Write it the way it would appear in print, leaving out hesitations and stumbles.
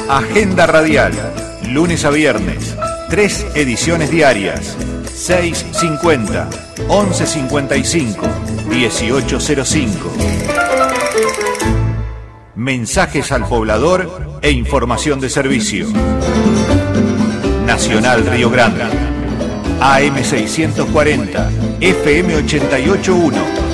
Agenda radial, lunes a viernes, 3 ediciones diarias, 6:50, 11:55, 18:05. Mensajes al poblador e información de servicio. Nacional Río Grande, AM 640, FM 88.1.